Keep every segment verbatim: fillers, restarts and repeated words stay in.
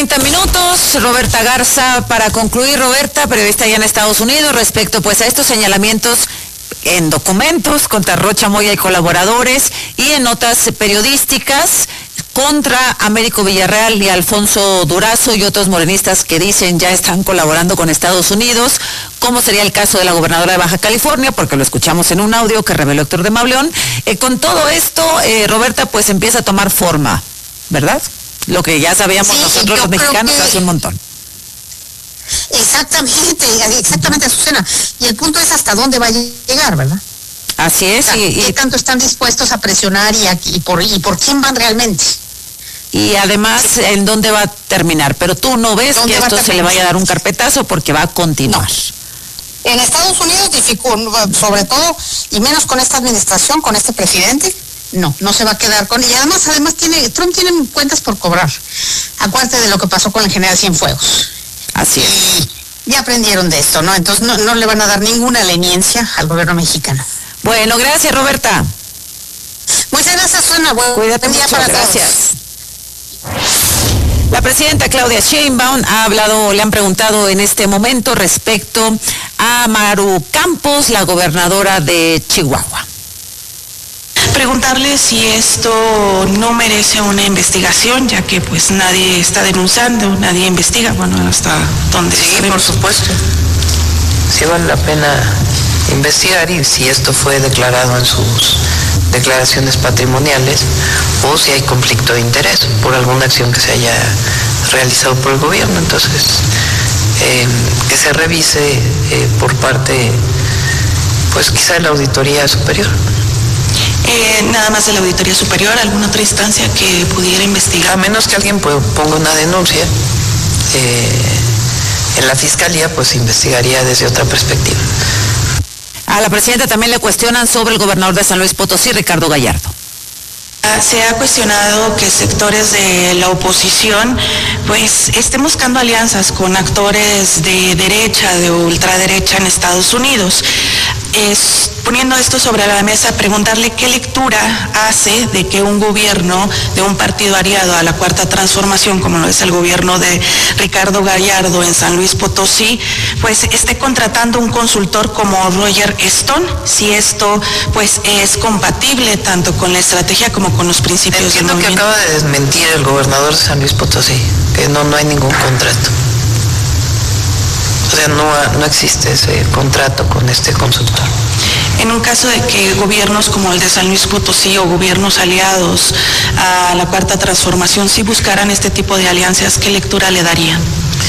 treinta minutos, Roberta Garza, para concluir, Roberta, periodista allá en Estados Unidos, respecto pues a estos señalamientos en documentos contra Rocha Moya y colaboradores y en notas periodísticas contra Américo Villarreal y Alfonso Durazo y otros morenistas que dicen ya están colaborando con Estados Unidos, como sería el caso de la gobernadora de Baja California, porque lo escuchamos en un audio que reveló Héctor de Mauleón. Eh, con todo esto, eh, Roberta, pues empieza a tomar forma, ¿verdad? Lo que ya sabíamos sí, nosotros los mexicanos que... hace un montón. Exactamente, exactamente, Azucena. Y el punto es hasta dónde va a llegar, ¿verdad? Así es. O sea, y, ¿qué y... tanto están dispuestos a presionar y, a, y, por, y por quién van realmente? Y además, sí. ¿en dónde va a terminar? Pero tú no ves que esto se le vaya a dar un carpetazo porque va a continuar. No. En Estados Unidos, sobre todo, y menos con esta administración, con este presidente, no, no se va a quedar con... Y además, además tiene Trump tiene cuentas por cobrar. Acuérdate de lo que pasó con el general Cienfuegos. Así es. Y ya aprendieron de esto, ¿no? Entonces no, no le van a dar ninguna leniencia al gobierno mexicano. Bueno, gracias, Roberta. Muchas gracias, Susana. Buen Cuídate día mucho, para gracias. Todos. La presidenta Claudia Sheinbaum ha hablado, le han preguntado en este momento respecto a Maru Campos, la gobernadora de Chihuahua. Preguntarle si esto no merece una investigación, ya que pues nadie está denunciando, nadie investiga, bueno, hasta dónde. Sí, sabemos. Por supuesto. Sí vale la pena investigar y si esto fue declarado en sus declaraciones patrimoniales o si hay conflicto de interés por alguna acción que se haya realizado por el gobierno. Entonces, eh, que se revise eh, por parte, pues quizá de la Auditoría Superior. Eh, nada más de la Auditoría Superior, ¿alguna otra instancia que pudiera investigar? A menos que alguien ponga una denuncia eh, en la Fiscalía, pues investigaría desde otra perspectiva. A la presidenta también le cuestionan sobre el gobernador de San Luis Potosí, Ricardo Gallardo. Se ha cuestionado que sectores de la oposición pues estén buscando alianzas con actores de derecha, de ultraderecha en Estados Unidos. Es, poniendo esto sobre la mesa, preguntarle qué lectura hace de que un gobierno de un partido aliado a la Cuarta Transformación, como lo es el gobierno de Ricardo Gallardo en San Luis Potosí, pues esté contratando un consultor como Roger Stone, si esto pues es compatible tanto con la estrategia como con los principios del movimiento. Entiendo que acaba de desmentir el gobernador de San Luis Potosí, que no, no hay ningún contrato. O sea, no, no existe ese contrato con este consultor. En un caso de que gobiernos como el de San Luis Potosí o gobiernos aliados a la Cuarta Transformación sí buscaran este tipo de alianzas, ¿qué lectura le darían?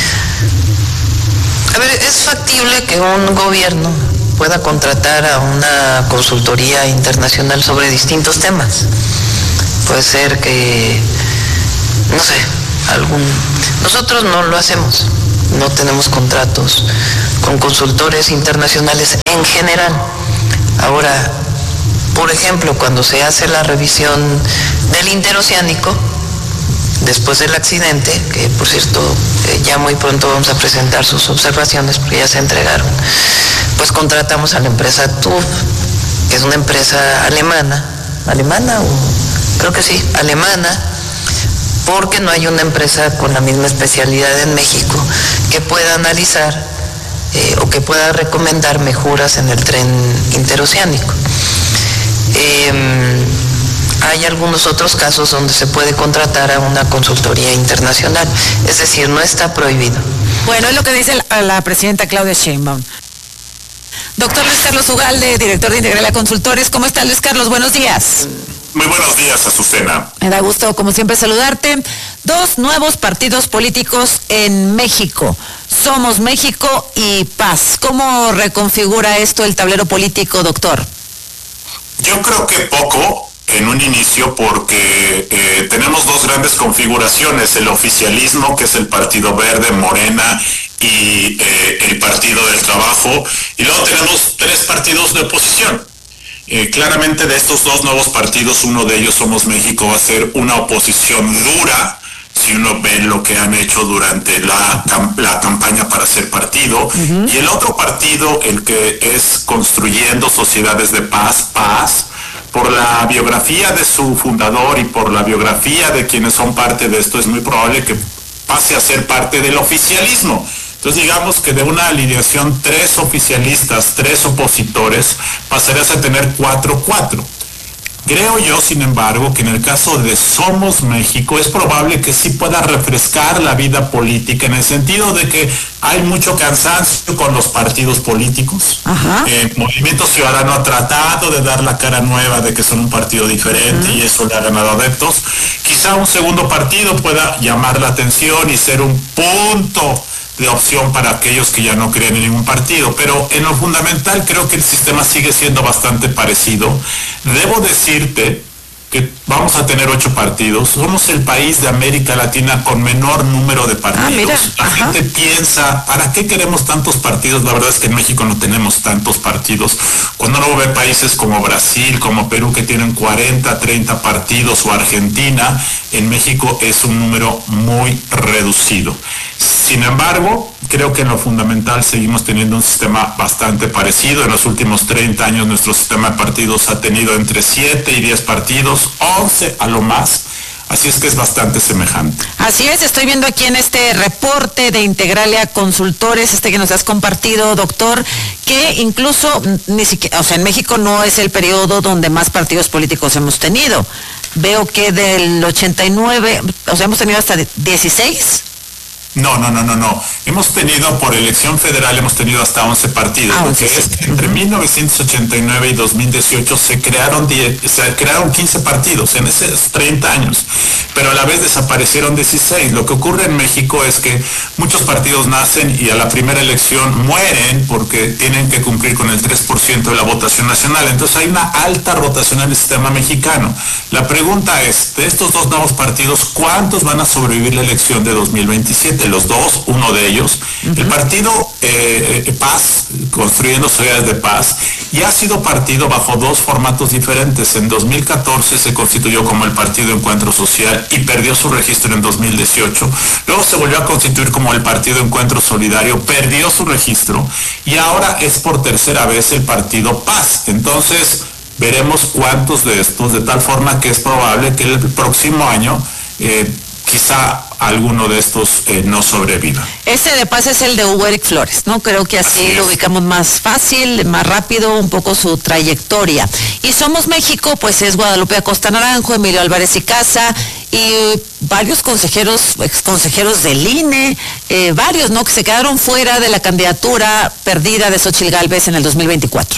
A ver, es factible que un gobierno pueda contratar a una consultoría internacional sobre distintos temas. Puede ser que, no sé, algún... Nosotros no lo hacemos. No tenemos contratos con consultores internacionales en general. Ahora, por ejemplo, cuando se hace la revisión del interoceánico, después del accidente, que por cierto eh, ya muy pronto vamos a presentar sus observaciones porque ya se entregaron, pues contratamos a la empresa T U V, que es una empresa alemana, ¿alemana o? Creo que sí, alemana, porque no hay una empresa con la misma especialidad en México que pueda analizar eh, o que pueda recomendar mejoras en el tren interoceánico. Eh, hay algunos otros casos donde se puede contratar a una consultoría internacional, es decir, no está prohibido. Bueno, es lo que dice la, la presidenta Claudia Sheinbaum. Doctor Luis Carlos Ugalde, director de Integrala Consultores, ¿cómo está Luis Carlos? Buenos días. Muy buenos días, Azucena. Me da gusto, como siempre, saludarte. Dos nuevos partidos políticos en México. Somos México y Paz. ¿Cómo reconfigura esto el tablero político, doctor? Yo creo que poco en un inicio porque eh, tenemos dos grandes configuraciones. El oficialismo, que es el Partido Verde, Morena y eh, el Partido del Trabajo. Y luego tenemos tres partidos de oposición. Eh, claramente de estos dos nuevos partidos, uno de ellos, Somos México, va a ser una oposición dura, si uno ve lo que han hecho durante la, la campaña para ser partido, uh-huh. Y el otro partido, el que es Construyendo Sociedades de Paz, Paz, por la biografía de su fundador y por la biografía de quienes son parte de esto, es muy probable que pase a ser parte del oficialismo. Entonces digamos que de una alineación tres oficialistas, tres opositores, pasarías a tener cuatro cuatro. Creo yo, sin embargo, que en el caso de Somos México es probable que sí pueda refrescar la vida política, en el sentido de que hay mucho cansancio con los partidos políticos. Ajá. Eh, Movimiento Ciudadano ha tratado de dar la cara nueva de que son un partido diferente. Ajá. Y eso le ha ganado adeptos. Quizá un segundo partido pueda llamar la atención y ser un punto de opción para aquellos que ya no creen en ningún partido, pero en lo fundamental creo que el sistema sigue siendo bastante parecido. Debo decirte que vamos a tener ocho partidos. Somos el país de América Latina con menor número de partidos. Ah, mira. La Ajá. gente piensa, ¿para qué queremos tantos partidos? La verdad es que en México no tenemos tantos partidos. Cuando uno ve países como Brasil, como Perú, que tienen cuarenta, treinta partidos, o Argentina, en México es un número muy reducido. Sin embargo, creo que en lo fundamental seguimos teniendo un sistema bastante parecido. En los últimos treinta años nuestro sistema de partidos ha tenido entre siete y diez partidos, once a lo más. Así es que es bastante semejante. Así es, estoy viendo aquí en este reporte de Integralia Consultores, este que nos has compartido, doctor, que incluso ni siquiera, o sea, en México no es el periodo donde más partidos políticos hemos tenido. Veo que del ochenta y nueve, o sea, hemos tenido hasta dieciséis. No, no, no, no, no. Hemos tenido, por elección federal, hemos tenido hasta once partidos, ah, porque es que entre mil novecientos ochenta y nueve y dos mil dieciocho se crearon diez, se crearon quince partidos en esos treinta años, pero a la vez desaparecieron dieciséis. Lo que ocurre en México es que muchos partidos nacen y a la primera elección mueren porque tienen que cumplir con el tres por ciento de la votación nacional. Entonces hay una alta rotación en el sistema mexicano. La pregunta es, de estos dos nuevos partidos, ¿cuántos van a sobrevivir la elección de dos mil veintisiete? Los dos, uno de ellos. Uh-huh. El partido eh, Paz, Construyendo Sociedades de Paz, ya ha sido partido bajo dos formatos diferentes. En dos mil catorce se constituyó como el Partido Encuentro Social y perdió su registro en dos mil dieciocho. Luego se volvió a constituir como el Partido Encuentro Solidario, perdió su registro y ahora es por tercera vez el Partido Paz. Entonces veremos cuántos de estos, de tal forma que es probable que el próximo año eh, quizá alguno de estos eh, no sobreviva. Ese de Paz es el de Hugo Eric Flores, ¿no? Creo que así, así lo ubicamos más fácil, más rápido, un poco su trayectoria. Y Somos México, pues es Guadalupe Acosta Naranjo, Emilio Álvarez y Casa, y varios consejeros, ex consejeros del I N E, eh, varios, ¿no? Que se quedaron fuera de la candidatura perdida de Xóchitl Gálvez en el dos mil veinticuatro.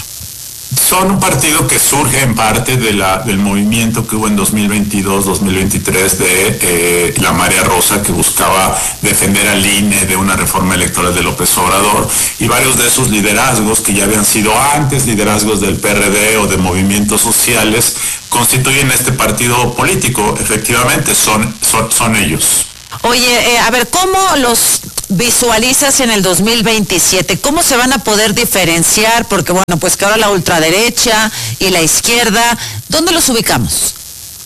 Son un partido que surge en parte de la, del movimiento que hubo en dos mil veintidós, dos mil veintitrés de eh, la Marea Rosa, que buscaba defender al I N E de una reforma electoral de López Obrador, y varios de esos liderazgos que ya habían sido antes liderazgos del P R D o de movimientos sociales constituyen este partido político. Efectivamente son, son, son ellos. Oye, eh, a ver, ¿cómo los visualizas en el dos mil veintisiete? ¿Cómo se van a poder diferenciar? Porque bueno, pues que ahora la ultraderecha y la izquierda, ¿dónde los ubicamos?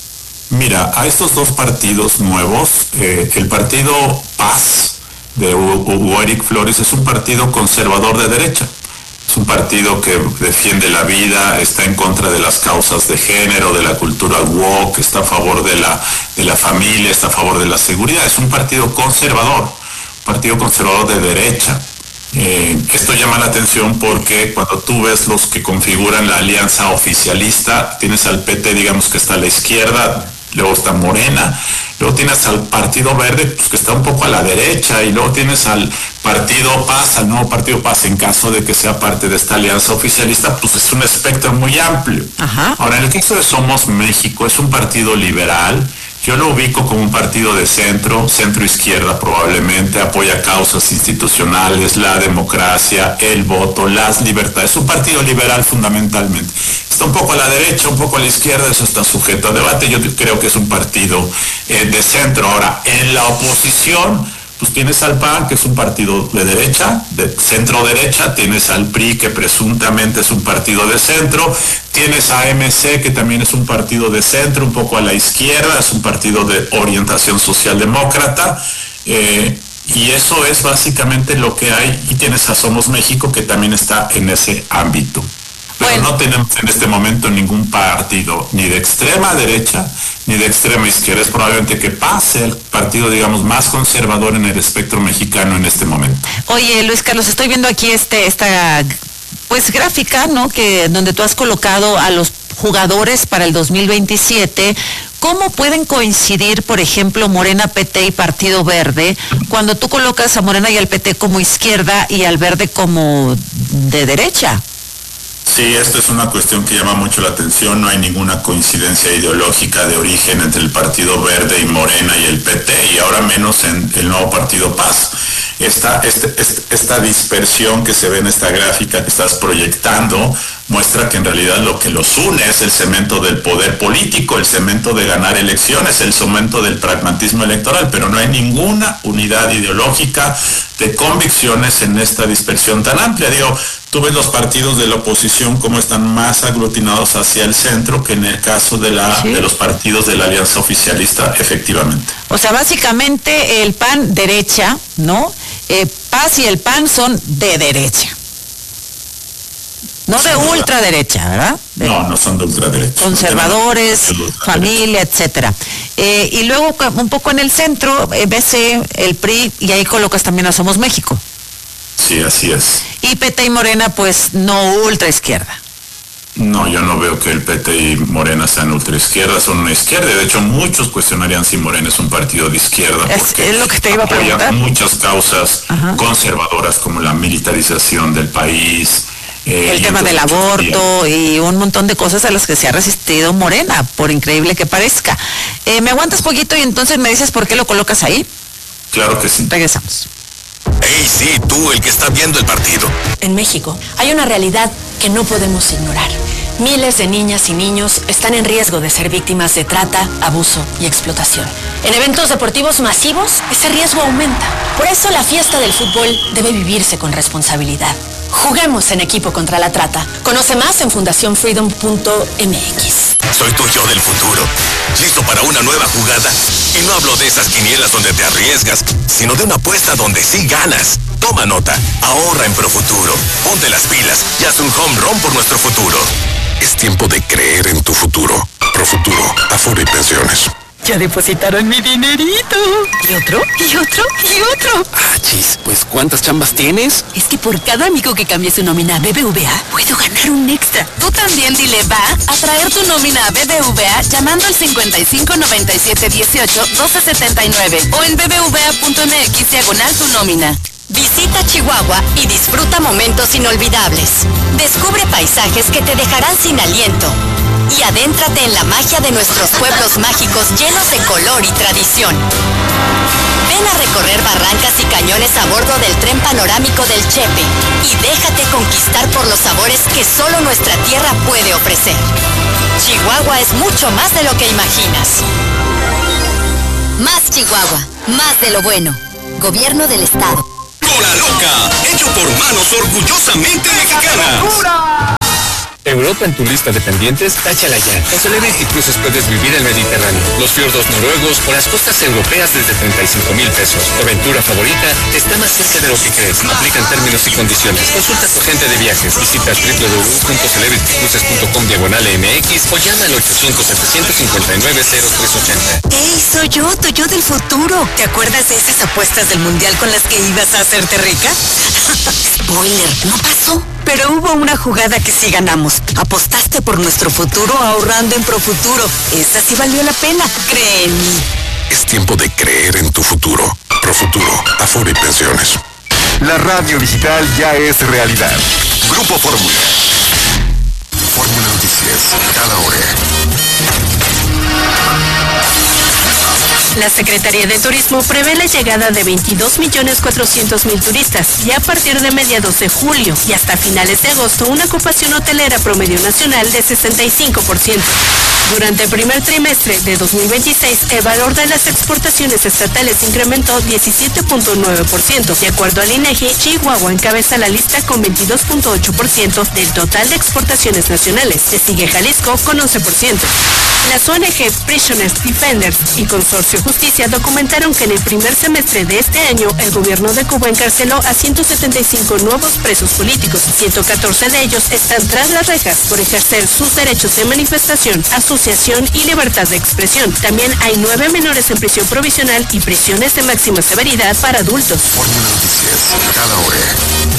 Mira, a estos dos partidos nuevos, eh, el partido Paz de Hugo Eric Flores es un partido conservador de derecha. Es un partido que defiende la vida, está en contra de las causas de género, de la cultura woke, está a favor de la, de la familia, está a favor de la seguridad. Es un partido conservador, un partido conservador de derecha. Eh, esto llama la atención porque cuando tú ves los que configuran la alianza oficialista, tienes al P T, digamos, que está a la izquierda, luego está Morena, luego tienes al Partido Verde, pues que está un poco a la derecha, y luego tienes al Partido Paz, al nuevo Partido Paz, en caso de que sea parte de esta alianza oficialista, pues es un espectro muy amplio. Ajá. Ahora, en el caso de Somos México, es un partido liberal. Yo lo ubico como un partido de centro, centro-izquierda probablemente, apoya causas institucionales, la democracia, el voto, las libertades. Es un partido liberal fundamentalmente. Está un poco a la derecha, un poco a la izquierda, eso está sujeto a debate. Yo creo que es un partido eh, de centro. Ahora, en la oposición, pues tienes al P A N, que es un partido de derecha, de centro-derecha, tienes al P R I, que presuntamente es un partido de centro, tienes a M C, que también es un partido de centro, un poco a la izquierda, es un partido de orientación socialdemócrata, eh, y eso es básicamente lo que hay, y tienes a Somos México, que también está en ese ámbito. Pero bueno, no tenemos en este momento ningún partido, ni de extrema derecha, ni de extrema izquierda. Es probablemente que pase el partido, digamos, más conservador en el espectro mexicano en este momento. Oye, Luis Carlos, estoy viendo aquí este, esta, pues, gráfica, ¿no? Que, donde tú has colocado a los jugadores para el dos mil veintisiete. ¿Cómo pueden coincidir, por ejemplo, Morena, P T y Partido Verde, cuando tú colocas a Morena y al P T como izquierda y al Verde como de derecha? Sí, esta es una cuestión que llama mucho la atención. No hay ninguna coincidencia ideológica de origen entre el Partido Verde y Morena y el P T, y ahora menos en el nuevo Partido Paz. Esta, este, este, esta dispersión que se ve en esta gráfica que estás proyectando muestra que en realidad lo que los une es el cemento del poder político, el cemento de ganar elecciones, el cemento del pragmatismo electoral, pero no hay ninguna unidad ideológica de convicciones en esta dispersión tan amplia. Digo, tú ves los partidos de la oposición como están más aglutinados hacia el centro que en el caso de, la, sí. de los partidos de la alianza oficialista, efectivamente. O sea, básicamente el P A N derecha, ¿no? Eh, Paz y el P A N son de derecha. No de ultraderecha, ¿verdad? De no, no son de ultraderecha. Conservadores, no familia, etcétera. Eh, y luego un poco en el centro, eh, B C, el P R I, y ahí colocas también a Somos México. Sí, así es. Y P T y Morena, pues no ultraizquierda. No, yo no veo que el P T y Morena sean ultraizquierda, son una izquierda. De hecho, muchos cuestionarían si Morena es un partido de izquierda. Es, porque es lo que te iba a preguntar. Muchas causas Ajá. conservadoras como la militarización del país. Eh, el tema del aborto y un montón de cosas a las que se ha resistido Morena, por increíble que parezca. Eh, ¿Me aguantas poquito y entonces me dices por qué lo colocas ahí? Claro que sí. Regresamos. Hey, sí, tú, el que está viendo el partido. En México hay una realidad que no podemos ignorar. Miles de niñas y niños están en riesgo de ser víctimas de trata, abuso y explotación. En eventos deportivos masivos, ese riesgo aumenta. Por eso la fiesta del fútbol debe vivirse con responsabilidad. Juguemos en equipo contra la trata. Conoce más en fundación freedom punto m x. Soy tu yo del futuro, listo para una nueva jugada. Y no hablo de esas quinielas donde te arriesgas, sino de una apuesta donde sí ganas. Toma nota, ahorra en Profuturo, ponte las pilas y haz un home run por nuestro futuro. Es tiempo de creer en tu futuro. Profuturo, Afore y Pensiones. Ya depositaron mi dinerito. ¿Y otro? ¿Y otro? ¿Y otro? Ah, chis, pues ¿cuántas chambas tienes? Es que por cada amigo que cambie su nómina a B B V A, puedo ganar un extra. Tú también dile va a traer tu nómina a B B V A llamando al cincuenta y cinco noventa y siete dieciocho doce setenta y nueve o en bbva punto m x diagonal tu nómina. Visita Chihuahua y disfruta momentos inolvidables. Descubre paisajes que te dejarán sin aliento. Y adéntrate en la magia de nuestros pueblos mágicos llenos de color y tradición. Ven a recorrer barrancas y cañones a bordo del tren panorámico del Chepe y déjate conquistar por los sabores que solo nuestra tierra puede ofrecer. Chihuahua es mucho más de lo que imaginas. Más Chihuahua, más de lo bueno. Gobierno del Estado. Cola Loca, hecho por manos orgullosamente mexicanas. Europa en tu lista de pendientes, táchala ya. Con Celebrity Cruises puedes vivir el Mediterráneo, los fiordos noruegos o las costas europeas desde treinta y cinco mil pesos. Tu aventura favorita está más cerca de lo que crees. Aplican términos y condiciones. Consulta a tu agente de viajes. Visita w w w punto celebrity cruises punto com diagonal m x o llama al ochocientos setecientos cincuenta y nueve cero tres ochenta. ¡Ey, soy yo, tu yo del futuro! ¿Te acuerdas de esas apuestas del mundial con las que ibas a hacerte rica? Spoiler, no pasó. Pero hubo una jugada que sí ganamos. Apostaste por nuestro futuro ahorrando en Profuturo. Esa sí valió la pena, cree en mí. Es tiempo de creer en tu futuro. Profuturo, Afore y Pensiones. La radio digital ya es realidad. Grupo Fórmula. Fórmula Noticias, cada hora. La Secretaría de Turismo prevé la llegada de veintidós millones cuatrocientos mil turistas y a partir de mediados de julio y hasta finales de agosto una ocupación hotelera promedio nacional de sesenta y cinco por ciento. Durante el primer trimestre de dos mil veintiséis, el valor de las exportaciones estatales incrementó diecisiete punto nueve por ciento. De acuerdo al INEGI, Chihuahua encabeza la lista con veintidós punto ocho por ciento del total de exportaciones nacionales. Le sigue Jalisco con once por ciento. Las O N G Prisoners Defenders y Consorcio y Justicia documentaron que en el primer semestre de este año el gobierno de Cuba encarceló a ciento setenta y cinco nuevos presos políticos. ciento catorce de ellos están tras las rejas por ejercer sus derechos de manifestación, asociación y libertad de expresión. También hay nueve menores en prisión provisional y prisiones de máxima severidad para adultos. Fórmula Noticias, cada hora.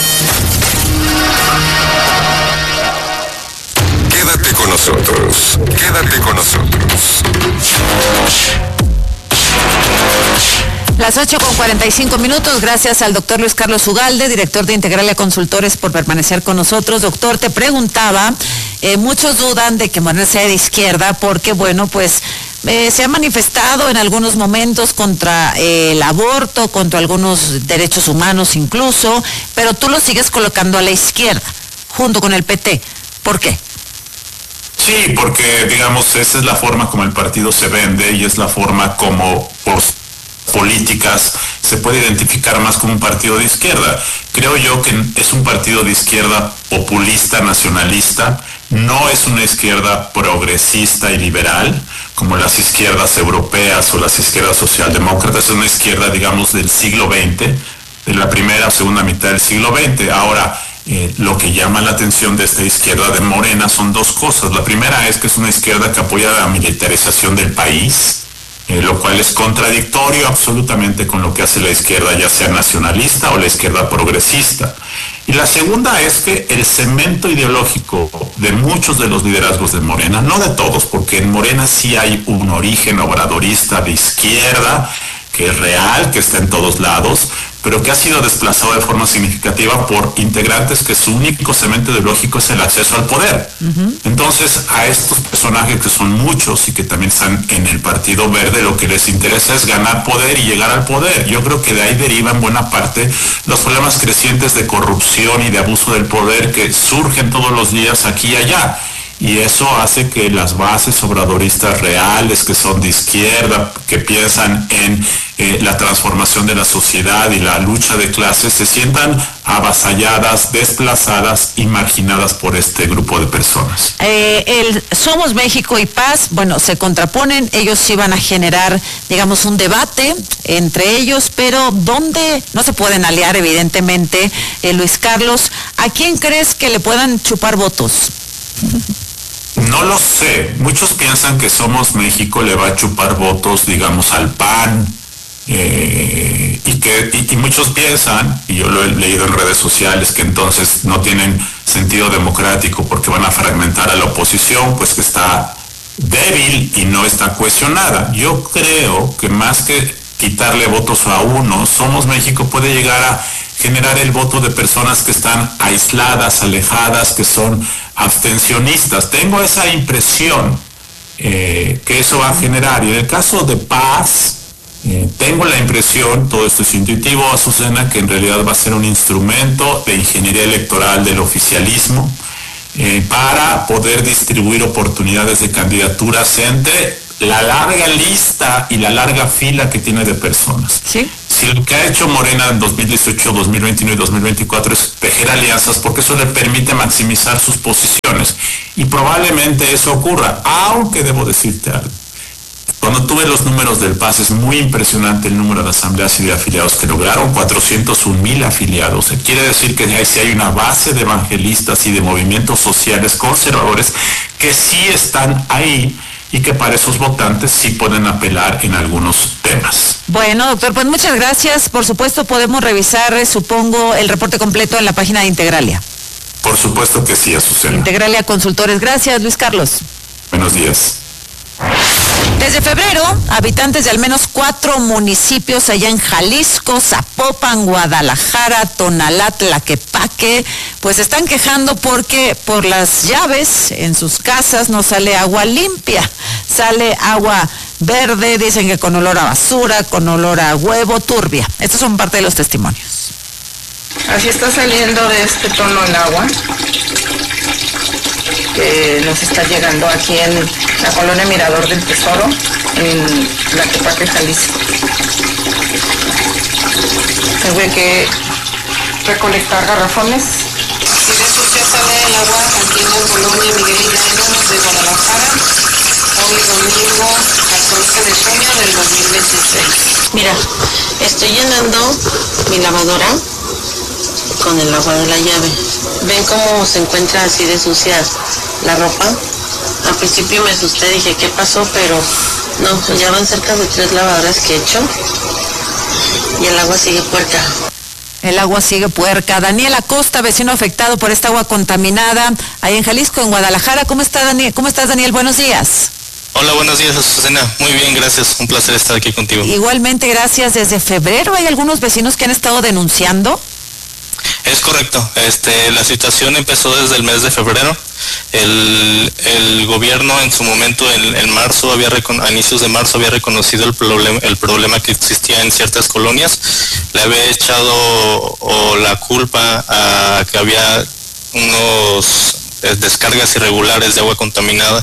Quédate con nosotros, quédate con nosotros. Las ocho con cuarenta y cinco minutos, gracias al doctor Luis Carlos Ugalde, director de Integralia Consultores, por permanecer con nosotros. Doctor, te preguntaba, eh, muchos dudan de que Morena sea de izquierda porque, bueno, pues eh, se ha manifestado en algunos momentos contra eh, el aborto, contra algunos derechos humanos incluso, pero tú lo sigues colocando a la izquierda, junto con el P T. ¿Por qué? Sí, porque, digamos, esa es la forma como el partido se vende y es la forma como, por políticas, se puede identificar más como un partido de izquierda. Creo yo que es un partido de izquierda populista, nacionalista, no es una izquierda progresista y liberal, como las izquierdas europeas o las izquierdas socialdemócratas, es una izquierda, digamos, del siglo veinte, de la primera o segunda mitad del siglo veinte. Ahora, eh, lo que llama la atención de esta izquierda de Morena son dos cosas. La primera es que es una izquierda que apoya la militarización del país, Eh, lo cual es contradictorio absolutamente con lo que hace la izquierda, ya sea nacionalista o la izquierda progresista. Y la segunda es que el cemento ideológico de muchos de los liderazgos de Morena, no de todos, porque en Morena sí hay un origen obradorista de izquierda, que es real, que está en todos lados, pero que ha sido desplazado de forma significativa por integrantes que su único cemento ideológico es el acceso al poder. Uh-huh. Entonces, a estos personajes, que son muchos y que también están en el Partido Verde, lo que les interesa es ganar poder y llegar al poder. Yo creo que de ahí derivan buena parte los problemas crecientes de corrupción y de abuso del poder que surgen todos los días aquí y allá. Y eso hace que las bases obradoristas reales, que son de izquierda, que piensan en eh, la transformación de la sociedad y la lucha de clases, se sientan avasalladas, desplazadas y marginadas por este grupo de personas. Eh, el Somos México y Paz, bueno, se contraponen, ellos iban a generar, digamos, un debate entre ellos, pero ¿dónde no se pueden aliar, evidentemente, eh, Luis Carlos? ¿A quién crees que le puedan chupar votos? No lo sé. Muchos piensan que Somos México le va a chupar votos, digamos, al P A N. Eh, y, que, y, y muchos piensan, y yo lo he leído en redes sociales, que entonces no tienen sentido democrático porque van a fragmentar a la oposición, pues que está débil y no está cohesionada. Yo creo que más que quitarle votos a uno, Somos México puede llegar a generar el voto de personas que están aisladas, alejadas, que son abstencionistas. Tengo esa impresión eh, que eso va a generar. Y en el caso de Paz, eh, tengo la impresión, todo esto es intuitivo, Azucena, que en realidad va a ser un instrumento de ingeniería electoral del oficialismo eh, para poder distribuir oportunidades de candidaturas entre la larga lista y la larga fila que tiene de personas. ¿Sí? Si lo que ha hecho Morena en dos mil dieciocho, dos mil veintiuno y dos mil veinticuatro es tejer alianzas, porque eso le permite maximizar sus posiciones. Y probablemente eso ocurra, aunque debo decirte algo. Cuando tuve los números del P A S, es muy impresionante el número de asambleas y de afiliados que lograron, cuatrocientos un mil afiliados. Quiere decir que ahí sí hay una base de evangelistas y de movimientos sociales conservadores que sí están ahí, y que para esos votantes sí pueden apelar en algunos temas. Bueno, doctor, pues muchas gracias. Por supuesto, podemos revisar, eh, supongo, el reporte completo en la página de Integralia. Por supuesto que sí, Azucena. Integralia Consultores. Gracias, Luis Carlos. Buenos días. Desde febrero, habitantes de al menos cuatro municipios allá en Jalisco, Zapopan, Guadalajara, Tonalá, Tlaquepaque, pues están quejando porque por las llaves en sus casas no sale agua limpia, sale agua verde, dicen que con olor a basura, con olor a huevo, turbia. Estos son parte de los testimonios. Así está saliendo de este tono el agua que nos está llegando aquí en la colonia Mirador del Tesoro, en Tlaquepaque, Jalisco. Tuve que recolectar garrafones. Así de sucia sale el agua aquí en la colonia Miguel Hidalgo de Guadalajara. Hoy domingo trece de junio del dos mil veintiséis. Mira, estoy llenando mi lavadora con el agua de la llave. ¿Ven cómo se encuentra así de sucia la ropa? Al principio me asusté, dije, ¿qué pasó? Pero no, ya van cerca de tres lavadoras que he hecho y el agua sigue puerca. El agua sigue puerca. Daniel Acosta, vecino afectado por esta agua contaminada, ahí en Jalisco, en Guadalajara. ¿Cómo está Daniel? ¿Cómo estás, Daniel? Buenos días. Hola, buenos días, Azucena. Muy bien, gracias. Un placer estar aquí contigo. Igualmente, gracias. Desde febrero hay algunos vecinos que han estado denunciando. Es correcto. Este, la situación empezó desde el mes de febrero. El, el gobierno en su momento, en, en marzo, había a inicios de marzo, había reconocido el problema, el problema que existía en ciertas colonias. Le había echado o la culpa a que había unos descargas irregulares de agua contaminada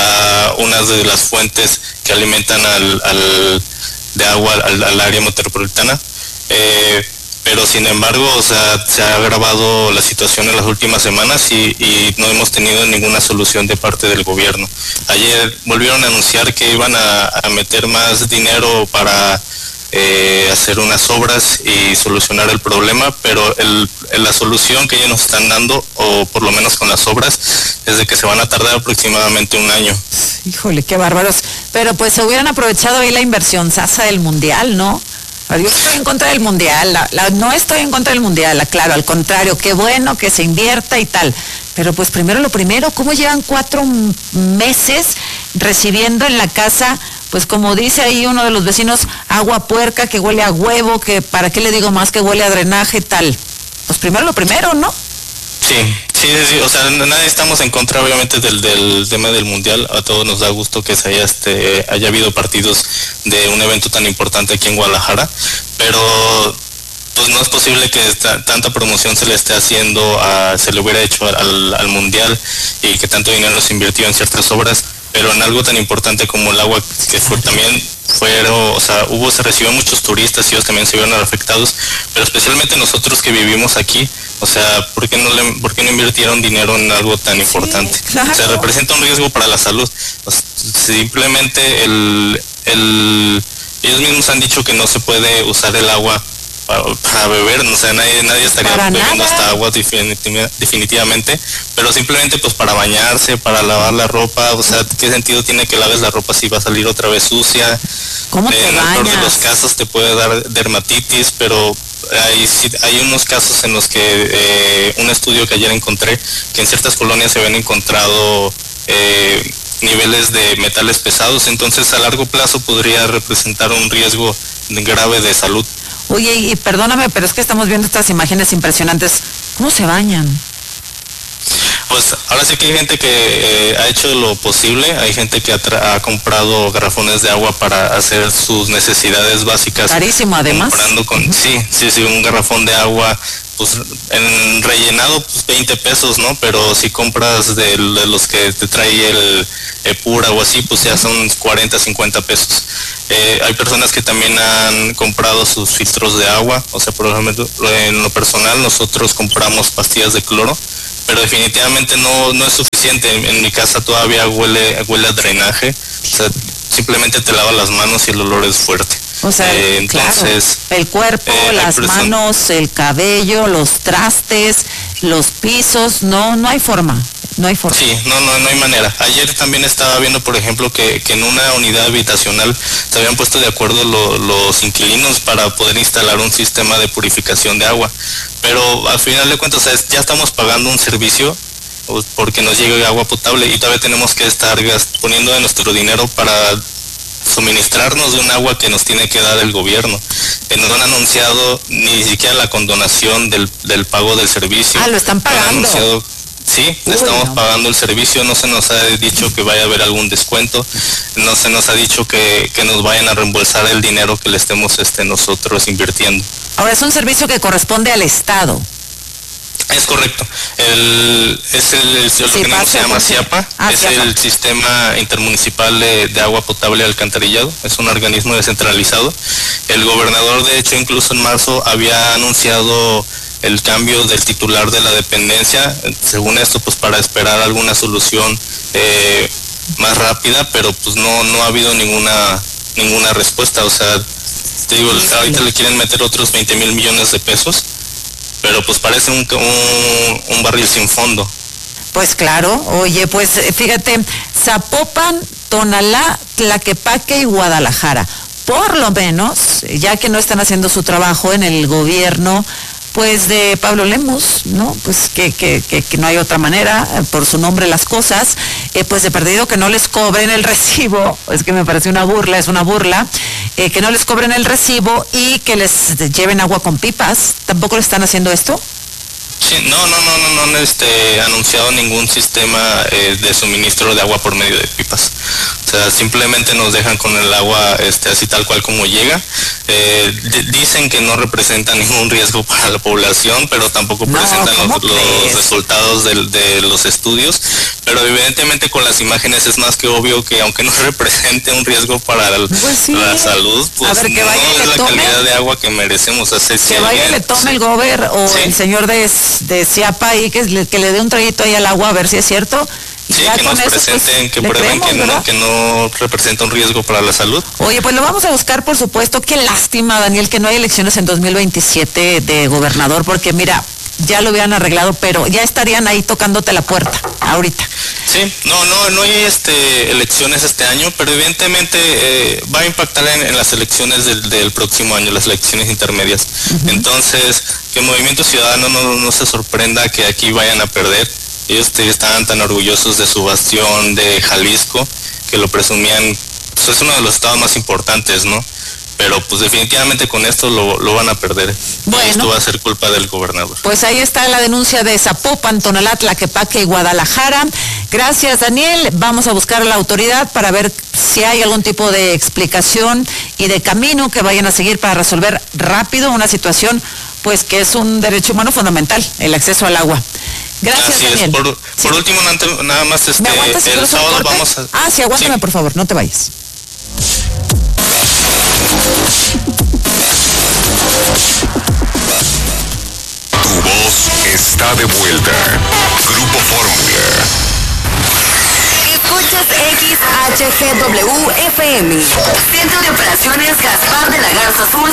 a unas de las fuentes que alimentan al, al de agua al, al área metropolitana. Eh, pero sin embargo, o sea, se ha agravado la situación en las últimas semanas y, y no hemos tenido ninguna solución de parte del gobierno. Ayer volvieron a anunciar que iban a, a meter más dinero para eh, hacer unas obras y solucionar el problema, pero el, la solución que ellos nos están dando, o por lo menos con las obras, es de que se van a tardar aproximadamente un año. Híjole, qué bárbaros. Pero pues se hubieran aprovechado ahí la inversión sasa del mundial, ¿no? Yo estoy en contra del mundial, la, la, no estoy en contra del mundial, la, claro, al contrario, qué bueno que se invierta y tal. Pero pues primero lo primero, ¿cómo llevan cuatro meses recibiendo en la casa, pues como dice ahí uno de los vecinos, agua puerca que huele a huevo, que para qué le digo más que huele a drenaje y tal? Pues primero lo primero, ¿no? Sí, sí, sí, o sea, nadie estamos en contra obviamente del, del tema del mundial. A todos nos da gusto que se haya este haya habido partidos de un evento tan importante aquí en Guadalajara, pero pues no es posible que esta, tanta promoción se le esté haciendo, a, se le hubiera hecho al, al mundial y que tanto dinero se invirtió en ciertas obras, pero en algo tan importante como el agua, que fue también fueron, o sea, hubo, se recibió muchos turistas y ellos también se vieron afectados, pero especialmente nosotros que vivimos aquí, o sea, ¿por qué no le, por qué no invirtieron dinero en algo tan importante? Sí, claro. O sea, representa un riesgo para la salud. O sea, simplemente el, el, ellos mismos han dicho que no se puede usar el agua para, para beber, o sea, nadie, nadie estaría para bebiendo nada. Esta agua definitivamente, pero simplemente pues para bañarse, para lavar la ropa, o sea, ¿qué sentido tiene que laves la ropa si va a salir otra vez sucia? ¿Cómo te en bañas? el peor de los casos te puede dar dermatitis, pero hay, hay unos casos en los que eh, un estudio que ayer encontré, que en ciertas colonias se habían encontrado eh, niveles de metales pesados, entonces a largo plazo podría representar un riesgo grave de salud. Oye, y perdóname, pero es que estamos viendo estas imágenes impresionantes. ¿Cómo se bañan? Pues ahora sí que hay gente que eh, ha hecho lo posible, hay gente que ha, ha comprado garrafones de agua para hacer sus necesidades básicas. Carísimo además. Comprando con, sí, sí, sí, un garrafón de agua, pues en rellenado pues veinte pesos, ¿no? Pero si compras de, de los que te trae el Epura o así, pues ya son cuarenta, cincuenta pesos. Eh, hay personas que también han comprado sus filtros de agua, o sea, por ejemplo, en lo personal nosotros compramos pastillas de cloro, pero definitivamente no, no es suficiente. En, en mi casa todavía huele, huele a drenaje, o sea, simplemente te lavas las manos y el olor es fuerte. O sea, eh, entonces, claro, el cuerpo, eh, las manos, el cabello, los trastes, los pisos, no, no hay forma. No hay forma. Sí, no, no, no hay manera. Ayer también estaba viendo, por ejemplo, que, que en una unidad habitacional se habían puesto de acuerdo lo, los inquilinos para poder instalar un sistema de purificación de agua. Pero al final de cuentas, o sea, ya estamos pagando un servicio porque nos llegue agua potable y todavía tenemos que estar poniendo de nuestro dinero para suministrarnos de un agua que nos tiene que dar el gobierno. Eh, no han anunciado ni siquiera la condonación del, del pago del servicio. Ah, lo están pagando. No Sí, Uy, estamos no. pagando el servicio, no se nos ha dicho que vaya a haber algún descuento, no se nos ha dicho que, que nos vayan a reembolsar el dinero que le estemos este, nosotros invirtiendo. Ahora es un servicio que corresponde al Estado. Es correcto, el, es el, el sí, lo que se llama CIAPA, ah, es CIAPA. El Sistema Intermunicipal de, de Agua Potable y Alcantarillado, es un organismo descentralizado. El gobernador, de hecho, incluso en marzo había anunciado el cambio del titular de la dependencia, según esto, pues para esperar alguna solución eh, más rápida, pero pues no no ha habido ninguna ninguna respuesta. O sea, te digo, ahorita le quieren meter otros veinte mil millones de pesos, pero pues parece un, un, un barril sin fondo. Pues claro, oye, pues fíjate, Zapopan, Tonalá, Tlaquepaque y Guadalajara, por lo menos, ya que no están haciendo su trabajo en el gobierno, pues de Pablo Lemus, ¿no? Pues que, que, que, que no hay otra manera, por su nombre las cosas, eh, pues de perdido que no les cobren el recibo, es que me parece una burla, es una burla, eh, que no les cobren el recibo y que les lleven agua con pipas. ¿Tampoco le están haciendo esto? Sí, no, no, no, no, no han este, anunciado ningún sistema eh, de suministro de agua por medio de pipas. O sea, simplemente nos dejan con el agua este, así tal cual como llega. Eh, d- dicen que no representa ningún riesgo para la población, pero tampoco no, presentan los, los resultados de, de los estudios. Pero evidentemente con las imágenes es más que obvio que aunque no represente un riesgo para el, pues sí. la salud, pues ver, no es la tome, calidad de agua que merecemos hacer. Que si vaya y le tome sí. el gober o sí. el señor de, de Ciapa ahí, que le, que le dé un traguito ahí al agua a ver si es cierto. Sí, que nos eso, presenten, pues, que prueben creemos, que, no, que no representa un riesgo para la salud. Oye, pues lo vamos a buscar, por supuesto. Qué lástima, Daniel, que no hay elecciones en dos mil veintisiete de gobernador, porque mira, ya lo hubieran arreglado, pero ya estarían ahí tocándote la puerta, ahorita. Sí, no, no, no hay este, elecciones este año, pero evidentemente eh, va a impactar en, en las elecciones del, del próximo año, las elecciones intermedias. Uh-huh. Entonces, que Movimiento Ciudadano no, no se sorprenda que aquí vayan a perder. Ellos estaban tan orgullosos de su bastión de Jalisco, que lo presumían, pues es uno de los estados más importantes, ¿no? Pero pues definitivamente con esto lo, lo van a perder. Bueno, y esto va a ser culpa del gobernador. Pues ahí está la denuncia de Zapopan, Tonalá, Tlaquepaque y Guadalajara. Gracias, Daniel. Vamos a buscar a la autoridad para ver si hay algún tipo de explicación y de camino que vayan a seguir para resolver rápido una situación, pues que es un derecho humano fundamental, el acceso al agua. Gracias, Así Daniel. Es. Por, sí. por último, nada más este, ¿Me aguantas el sábado corte? vamos a... Ah, sí, aguántame, sí. por favor, no te vayas. Tu voz está de vuelta. Grupo Fórmula. Escuchas X H G W F M. Centro de Operaciones Gaspar de la Garza Azul.